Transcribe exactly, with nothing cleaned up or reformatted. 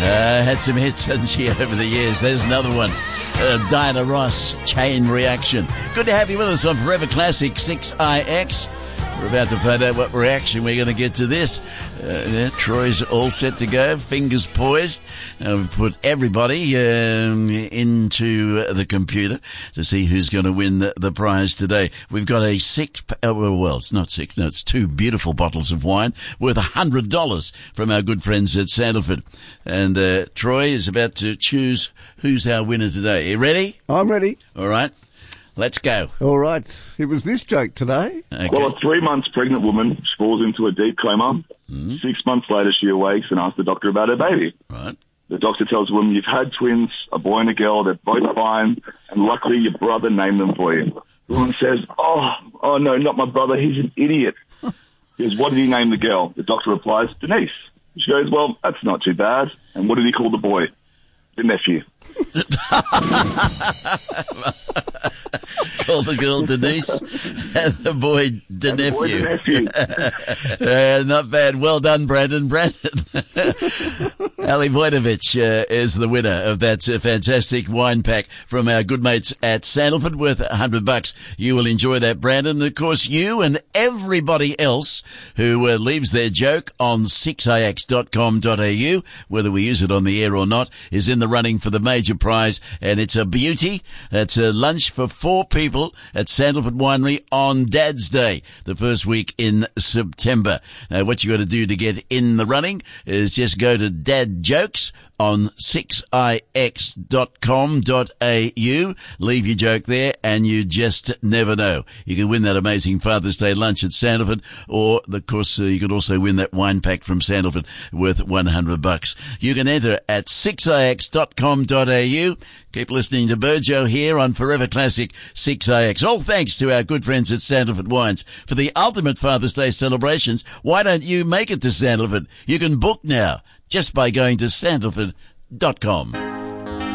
Uh, had some hits, hasn't she, over the years? There's another one. Uh, Diana Ross, Chain Reaction. Good to have you with us on Forever Classic six I X. We're about to find out what reaction we're going to get to this. Uh, yeah, Troy's all set to go, fingers poised. Uh, we've put everybody um, into the computer to see who's going to win the, the prize today. We've got a six, uh, well, it's not six, no, it's two beautiful bottles of wine worth one hundred dollars from our good friends at Sandalford. And uh, Troy is about to choose who's our winner today. Are you ready? I'm ready. All right. Let's go. All right. It was this joke today. Okay. Well, a three months pregnant woman she falls into a deep coma. Mm. Six months later, she awakes and asks the doctor about her baby. Right. The doctor tells the woman, you've had twins, a boy and a girl. They're both fine, and luckily your brother named them for you. The woman says, oh, oh no, not my brother. He's an idiot. He goes, what did he name the girl? The doctor replies, Denise. She goes, well, that's not too bad. And what did he call the boy? The nephew. Call the girl Denise and the boy Denephew. uh, not bad. Well done, Brandon. Brandon. Ali Vojnovic uh, is the winner of that uh, fantastic wine pack from our good mates at Sandalford, worth a hundred bucks. You will enjoy that, Brandon. And of course, you and everybody else who uh, leaves their joke on six i x dot com dot a u, whether we use it on the air or not, is in the running for the major prize, and it's a beauty. That's a lunch for four people at Sandalford Winery on Dad's Day, the first week in September. Now, what you got to do to get in the running is just go to Dad Jokes on six i x dot com dot a u. Leave your joke there, and you just never know. You can win that amazing Father's Day lunch at Sandalford, or, of course, uh, you could also win that wine pack from Sandalford worth one hundred bucks. You can enter at six i x dot com dot a u. Keep listening to Burjo here on Forever Classic six i x. All thanks to our good friends at Sandalford Wines for the ultimate Father's Day celebrations. Why don't you make it to Sandalford? You can book now just by going to sandalford dot com.